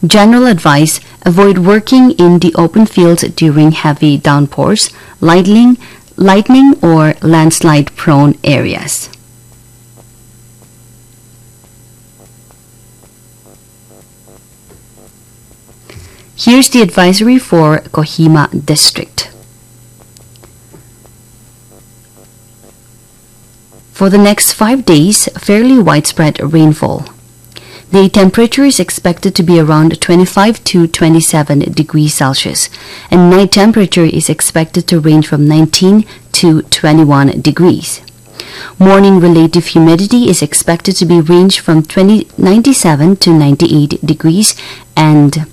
General advice: avoid working in the open fields during heavy downpours, lightning or landslide-prone areas. Here's the advisory for Kohima District. For the next 5 days, fairly widespread rainfall. The temperature is expected to be around 25 to 27 degrees Celsius, and night temperature is expected to range from 19 to 21 degrees. Morning relative humidity is expected to be range from 97 to 98 degrees and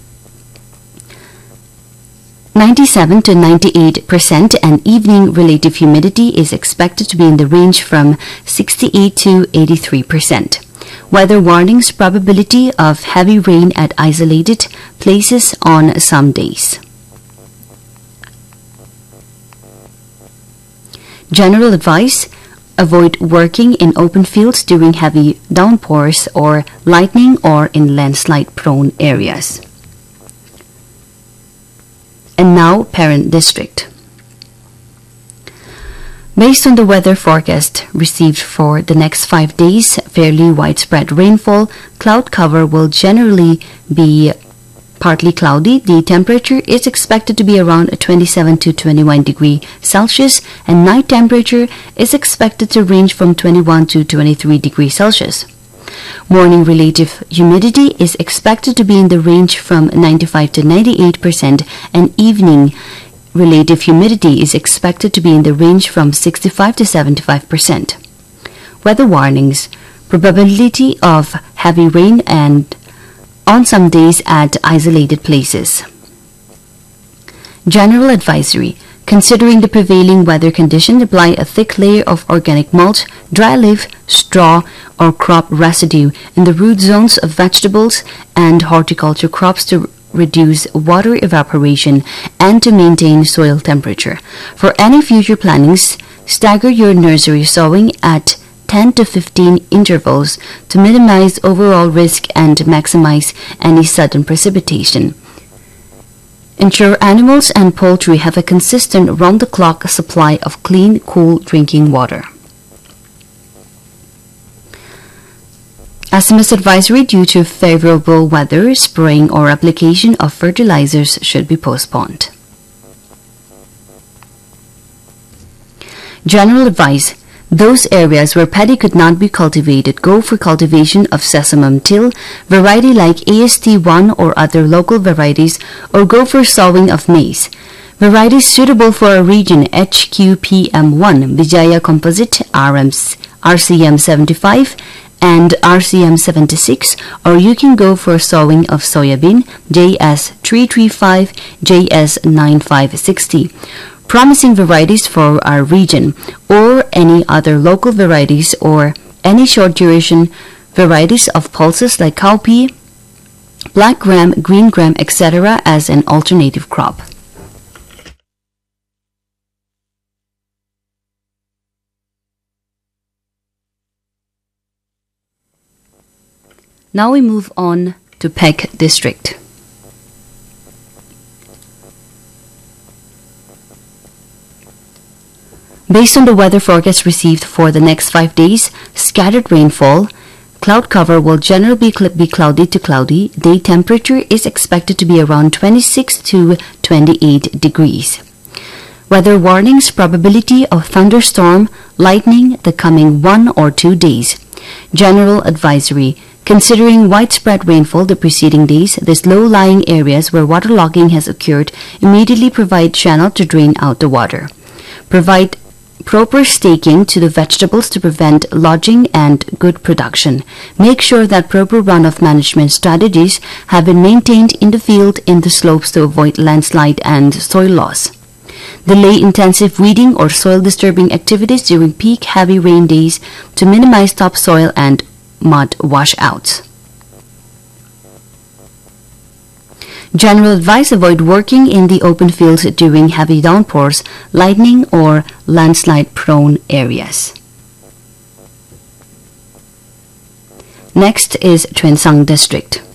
97 to 98%, and evening relative humidity is expected to be in the range from 68 to 83%. Weather warnings: probability of heavy rain at isolated places on some days. General advice: avoid working in open fields during heavy downpours or lightning or in landslide-prone areas. And now, Parent District. Based on the weather forecast received for the next 5 days, fairly widespread rainfall, cloud cover will generally be partly cloudy. The temperature is expected to be around 27 to 21 degrees Celsius, and night temperature is expected to range from 21 to 23 degrees Celsius. Morning relative humidity is expected to be in the range from 95 to 98%, and evening relative humidity is expected to be in the range from 65 to 75%. Weather warnings: probability of heavy rain and on some days at isolated places. General advisory: considering the prevailing weather condition, apply a thick layer of organic mulch, dry leaf, straw, or crop residue in the root zones of vegetables and horticulture crops to reduce water evaporation and to maintain soil temperature. For any future plantings, stagger your nursery sowing at 10 to 15 intervals to minimize overall risk and maximize any sudden precipitation. Ensure animals and poultry have a consistent round-the-clock supply of clean, cool drinking water. SMS advisory: due to favorable weather, spraying or application of fertilizers should be postponed. General advice: those areas where paddy could not be cultivated, go for cultivation of sesamum till variety like AST1 or other local varieties, or go for sowing of maize. Varieties suitable for a region: HQPM1, Vijaya Composite, RCM75 and RCM76, or you can go for sowing of soybean, JS335, JS9560. Promising varieties for our region, or any other local varieties, or any short duration varieties of pulses like cowpea, black gram, green gram, etc. as an alternative crop. Now we move on to Peck District. Based on the weather forecast received for the next 5 days, scattered rainfall, cloud cover will generally be cloudy to cloudy. Day temperature is expected to be around 26 to 28 degrees. Weather warnings: probability of thunderstorm, lightning the coming 1 or 2 days. General advisory: considering widespread rainfall the preceding days, these low-lying areas where waterlogging has occurred, immediately provide channel to drain out the water. Provide proper staking to the vegetables to prevent lodging and good production. Make sure that proper runoff management strategies have been maintained in the field in the slopes to avoid landslide and soil loss. Delay intensive weeding or soil disturbing activities during peak heavy rain days to minimize topsoil and mud washouts. General advice: avoid working in the open fields during heavy downpours, lightning, or landslide-prone areas. Next is Tuensang District.